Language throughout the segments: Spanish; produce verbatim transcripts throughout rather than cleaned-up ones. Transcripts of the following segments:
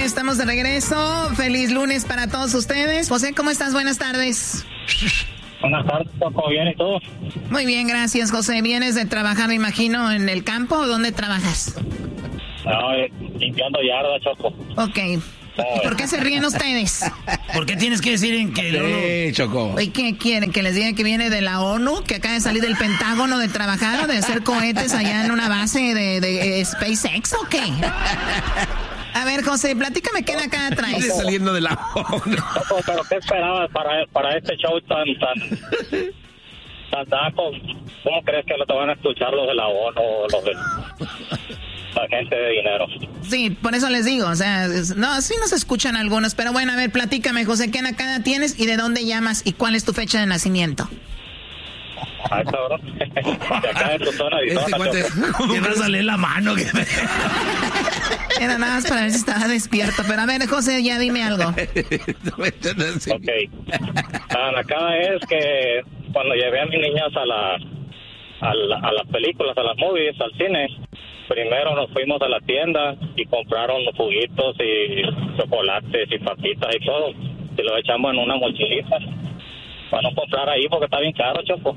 estamos de regreso. Feliz lunes para todos ustedes. José, ¿cómo estás? Buenas tardes. Buenas tardes, ¿cómo bien y todo? Muy bien, gracias, José. ¿Vienes de trabajar, me imagino, en el campo o dónde trabajas? No, eh, limpiando yarda, Choco. Ok. ¿Y por qué se ríen ustedes? ¿Por qué tienes que decir en que Lolo... Sí, Choco. ¿Y qué quieren? ¿Que les diga que viene de la ONU? ¿Que acaba de salir del Pentágono de trabajar o de hacer cohetes allá en una base de, de, de SpaceX o qué? A ver, José, platícame qué acá traes. Viene saliendo de la ONU. Choco, pero ¿qué esperabas para, para este show tan, tan, tan naco? ¿Cómo crees que lo te van a escuchar los de la ONU o los de la gente de dinero? Sí, por eso les digo, o sea, es, no, sí nos escuchan algunos, pero bueno, a ver, platícame, José, ¿qué nakada tienes y de dónde llamas y cuál es tu fecha de nacimiento? Ay, cabrón. De acá de tu zona, Arizona, Este cuate, Choco. ¿Te vas a leer la mano? Que me... Era nada más para ver si estaba despierto, pero a ver, José, ya dime algo. Ok. La nakada es que cuando llevé a mis niñas a, la, a, la, a las películas, a las movies, al cine, primero nos fuimos a la tienda y compraron juguitos y chocolates y papitas y todo. Y lo echamos en una mochilita. Para no comprar ahí porque está bien caro, Choco.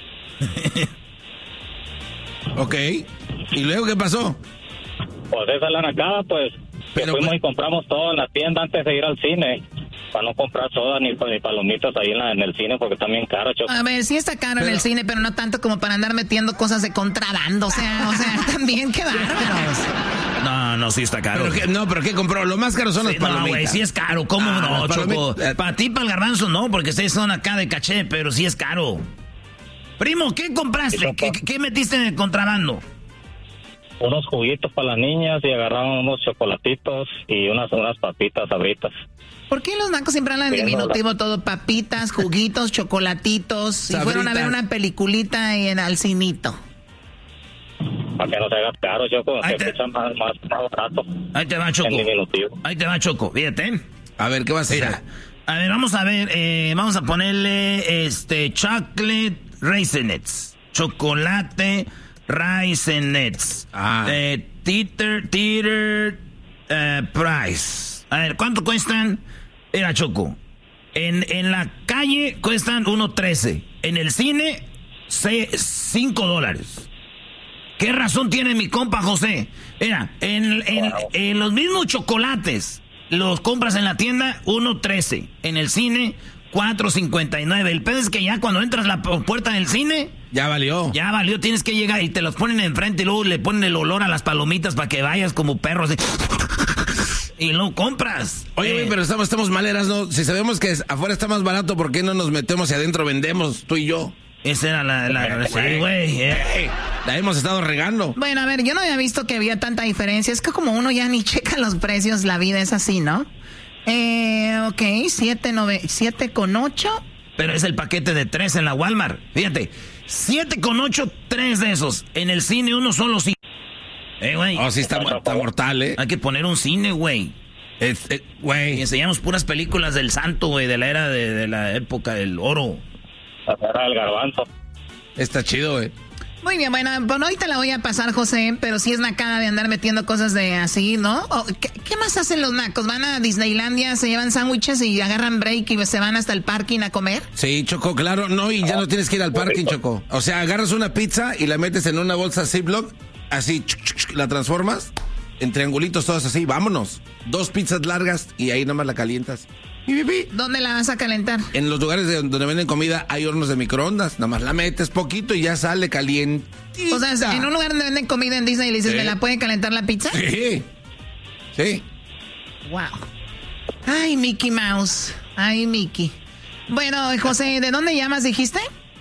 Ok. ¿Y luego qué pasó? Pues esa es la nakada, pues. Que Pero, fuimos pues- y compramos todo en la tienda antes de ir al cine. Para no comprar soda ni, ni palomitas ahí en, la, en el cine porque está bien caro, Choco. A ver, sí está caro Pero- en el cine, pero no tanto como para andar metiendo cosas de contrabando, o sea, o sea, también qué bárbaros. No, no, sí está caro. ¿Pero qué? No, pero ¿qué compró? Lo más caro son Sí, las palomitas. no, güey, sí es caro. ¿Cómo Ah, no, las Choco? palomitas. Para ti, para el garbanzo, no, porque ustedes son acá de caché, pero sí es caro. Primo, ¿qué compraste? ¿Qué, qué- qué metiste en el contrabando? Unos juguitos para las niñas y agarraron unos chocolatitos y unas, unas papitas sabritas. ¿Por qué los nacos siempre hablan en Sí, diminutivo todo? Papitas, juguitos, chocolatitos, y fueron a ver Sabritas. una peliculita en al cinito. Para que no se haga caro, Choco. Ahí Se te- escucha más, más, más barato. Ahí te va, Choco. En diminutivo. Ahí te va, Choco. Fíjate. A ver, ¿qué vas a hacer? Mira. A ver, vamos a ver. eh, vamos a ponerle este chocolate raisinets. Chocolate raisinets. Ah. Eh, teeter, teeter, eh, price. A ver, ¿cuánto cuestan? Era Choco. En, en la calle cuestan uno trece. En el cine, cinco dólares. ¿Qué razón tiene mi compa José? Mira, en, en, en los mismos chocolates, los compras en la tienda, uno trece. En el cine, cuatro cincuenta y nueve. El pedo es que ya cuando entras a la puerta del cine, Ya valió. ya valió, tienes que llegar y te los ponen enfrente y luego le ponen el olor a las palomitas para que vayas como perro así. Y luego compras. Oye, Eh, güey, pero estamos, estamos maleras, ¿no? Si sabemos que afuera está más barato, ¿por qué no nos metemos y adentro vendemos, tú y yo? Esa era la... la, la sí, güey. eh. La hemos estado regando. Bueno, a ver, yo no había visto que había tanta diferencia. Es que como uno ya ni checa los precios, la vida es así, ¿no? Eh, ok, siete, nove, siete con ocho. Pero es el paquete de tres en la Walmart. Fíjate, siete con ocho, tres de esos. En el cine uno solo sí. Eh, güey. Oh, sí, está, está mortal, ¿eh? Hay que poner un cine, güey. Es- eh, Y Güey. enseñamos puras películas del santo, güey, de la era de, de la época del oro. La era del garbanzo. Está chido, güey. Muy bien, bueno, bueno, ahorita la voy a pasar, José, pero sí es nacada de andar metiendo cosas de así, ¿no? O, ¿qué, qué más hacen los nacos? ¿Van a Disneylandia, se llevan sándwiches y agarran break y se van hasta el parking a comer? Sí, Choco, claro. No, y ya no tienes que ir al parking, Choco. O sea, agarras una pizza y la metes en una bolsa Ziploc, así, chuc, chuc, chuc, la transformas en triangulitos todos así, vámonos. Dos pizzas largas y ahí nomás la calientas. Y, pi, pi. ¿Dónde la vas a calentar? En los lugares de- donde venden comida hay hornos de microondas. Nada más la metes poquito y ya sale caliente. O sea, en un lugar donde venden comida en Disney y le dices, Sí. ¿me la puede calentar la pizza? Sí. Sí. Wow. Ay, Mickey Mouse. Ay, Mickey. Bueno, José, ¿de dónde llamas, dijiste?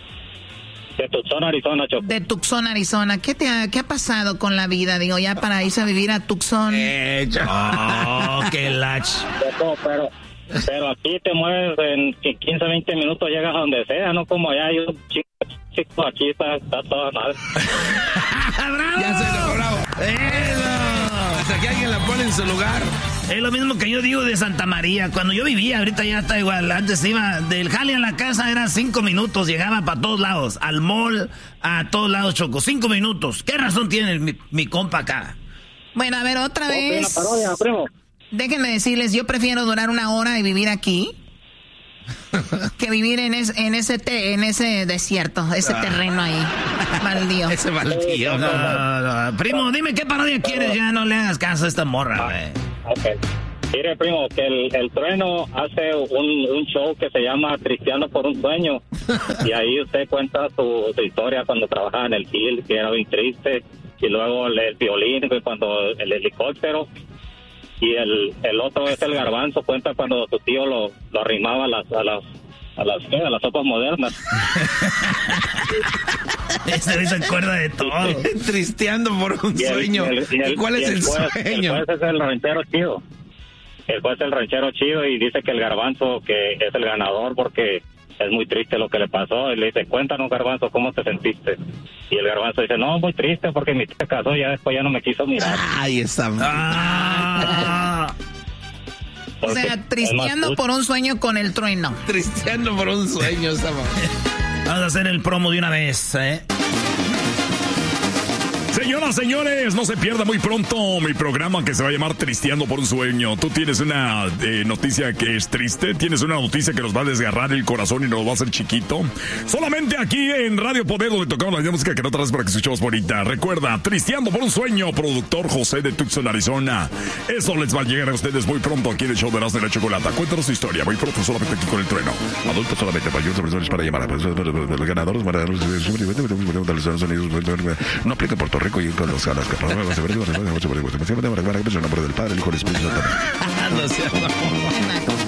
De Tucson, Arizona, Choco. De Tucson, Arizona. ¿Qué te ha, qué ha pasado con la vida? Digo, ya para irse a vivir a Tucson. Eh, Choco. Oh, qué lach. Choco, pero, pero aquí te mueves en quince, veinte minutos, llegas a donde sea, no como allá hay un chico, chico aquí está, está toda madre. ¡Bravo! Ya se lo bravo. ¡Eso! Hasta que alguien la pone en su lugar. Es lo mismo que yo digo de Santa María. Cuando yo vivía, ahorita ya está igual. Antes iba del jale a la casa, eran cinco minutos. Llegaba para todos lados. Al mall, a todos lados, Choco. Cinco minutos. ¿Qué razón tiene mi, mi compa acá? Bueno, a ver, otra Una vez. parodia, primo. Déjenme decirles, yo prefiero durar una hora y vivir aquí que vivir en, es, en, ese te, en ese desierto, ese ah. terreno ahí, baldío. Ese baldío. No, no, no. Primo, dime qué parodia quieres, ya no le hagas caso a esta morra, güey. Ok. Mire, primo, que el, el Trueno hace un, un show que se llama Cristiano por un Sueño. Y ahí usted cuenta su, su historia cuando trabajaba en el Gil, que era bien triste. Y luego el, el violín, cuando el helicóptero. Y el, el otro es el Garbanzo, cuenta cuando tu tío lo, lo arrimaba a las a las a las, ¿qué? A las sopas modernas. Ese se acuerda de todo. Tristeando por un y el, sueño. Y el, y el, ¿Y cuál es y el, el juez, sueño? El juez es el ranchero chido. El juez es el ranchero chido y dice que el Garbanzo que es el ganador porque es muy triste lo que le pasó. Y le dice, cuéntanos, Garbanzo, ¿cómo te sentiste? Y el Garbanzo dice, no, muy triste porque mi tía se casó y ya después ya no me quiso mirar. Ahí está. Ah. O sea, tristeando por un sueño con el Trueno. Tristeando por un sueño, esa mamá. Vamos a hacer el promo de una vez, ¿eh? Señoras, señores, no se pierda muy pronto mi programa que se va a llamar Tristeando por un Sueño. Tú tienes una eh, noticia que es triste, tienes una noticia que nos va a desgarrar el corazón y nos va a hacer chiquito. Solamente aquí en Radio Poder, donde tocamos la música que no traes para que escuchemos bonita. Recuerda, Tristeando por un Sueño, productor José de Tucson, Arizona. Eso les va a llegar a ustedes muy pronto aquí en el show de Erasmo y la Chocolata. Cuéntanos tu historia, muy pronto solamente aquí con el Trueno. Adultos solamente, mayores personas para llamar a los ganadores. No aplica en Puerto Rico y en los ganas que del Padre, el Hijo y el Espíritu Santo.